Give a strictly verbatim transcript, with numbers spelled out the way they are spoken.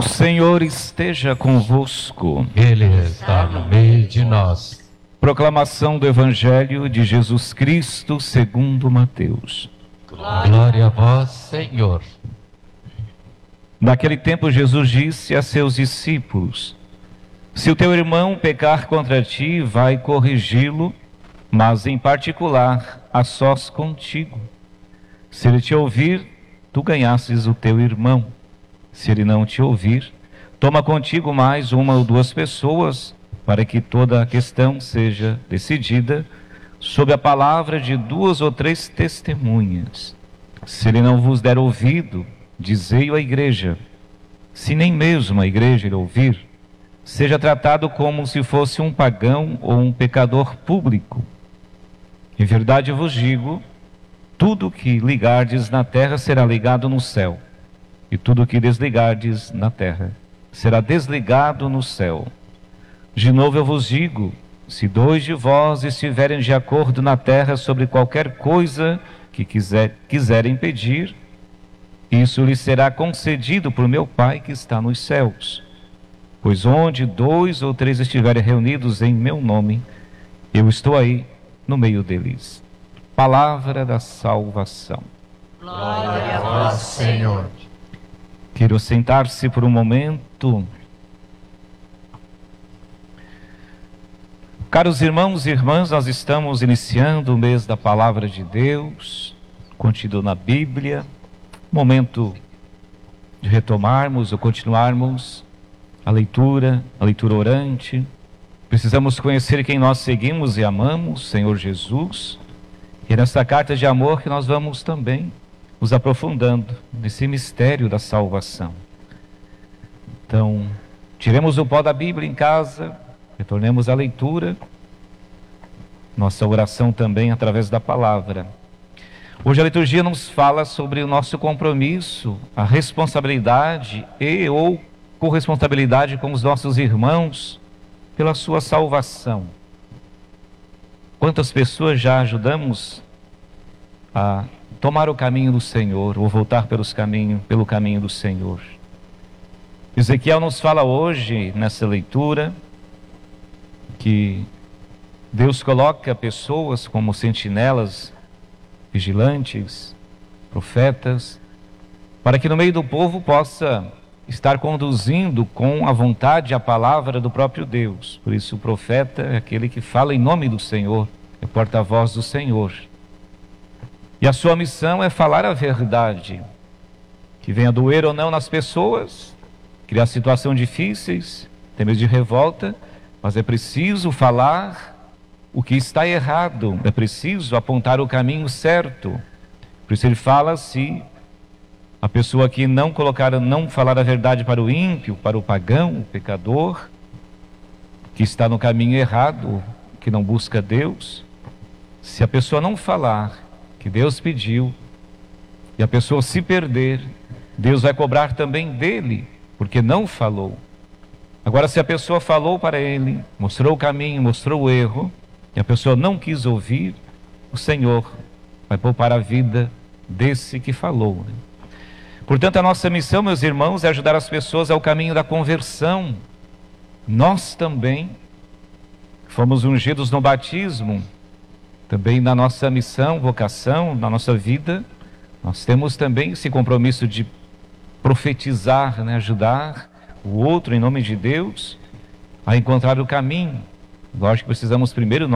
O Senhor esteja convosco. Ele está no meio de nós. Proclamação do Evangelho de Jesus Cristo segundo Mateus. Glória a vós, Senhor. Naquele tempo Jesus disse a seus discípulos: se o teu irmão pecar contra ti, vai corrigi-lo, mas em particular a sós contigo. Se ele te ouvir, tu ganhasses o teu irmão. Se ele não te ouvir, toma contigo mais uma ou duas pessoas, para que toda a questão seja decidida sob a palavra de duas ou três testemunhas. Se ele não vos der ouvido, dizei-o à igreja. Se nem mesmo a igreja lhe ouvir, seja tratado como se fosse um pagão ou um pecador público. Em verdade vos digo, tudo que ligardes na terra será ligado no céu, e tudo que desligardes na terra será desligado no céu. De novo eu vos digo, se dois de vós estiverem de acordo na terra sobre qualquer coisa que quiser, quiserem pedir, isso lhes será concedido por meu Pai que está nos céus. Pois onde dois ou três estiverem reunidos em meu nome, eu estou aí no meio deles. Palavra da salvação. Glória a vós, Senhor. Quero sentar-se por um momento. Caros irmãos e irmãs, nós estamos iniciando o mês da Palavra de Deus, contido na Bíblia. Momento de retomarmos ou continuarmos a leitura, a leitura orante. Precisamos conhecer quem nós seguimos e amamos, Senhor Jesus. E é nessa carta de amor que nós vamos também nos aprofundando nesse mistério da salvação. Então, tiremos o pó da Bíblia em casa, retornemos à leitura, nossa oração também através da palavra. Hoje a liturgia nos fala sobre o nosso compromisso, a responsabilidade e ou corresponsabilidade com os nossos irmãos pela sua salvação. Quantas pessoas já ajudamos a tomar o caminho do Senhor, ou voltar pelos caminhos, pelo caminho do Senhor? Ezequiel nos fala hoje, nessa leitura, que Deus coloca pessoas como sentinelas, vigilantes, profetas, para que no meio do povo possa estar conduzindo com a vontade a palavra do próprio Deus. Por isso o profeta é aquele que fala em nome do Senhor, é porta-voz do Senhor. E a sua missão é falar a verdade, que venha doer ou não nas pessoas, criar situações difíceis, temas de revolta, mas é preciso falar o que está errado, é preciso apontar o caminho certo. Por isso ele fala, se a pessoa que não colocar, não falar a verdade para o ímpio, para o pagão, o pecador, que está no caminho errado, que não busca Deus, se a pessoa não falar que Deus pediu, e a pessoa se perder, Deus vai cobrar também dele, porque não falou. Agora, se a pessoa falou para ele, mostrou o caminho, mostrou o erro, e a pessoa não quis ouvir, o Senhor vai poupar a vida desse que falou, né? Portanto, a nossa missão, meus irmãos, é ajudar as pessoas ao caminho da conversão. Nós também fomos ungidos no batismo, também na nossa missão, vocação, na nossa vida, nós temos também esse compromisso de profetizar, né? Ajudar o outro em nome de Deus a encontrar o caminho. Lógico que precisamos primeiro nós